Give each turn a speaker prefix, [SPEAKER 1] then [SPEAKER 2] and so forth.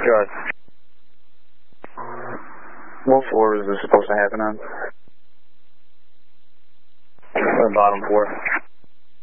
[SPEAKER 1] Sure. What floor is this supposed to happen on? The bottom floor.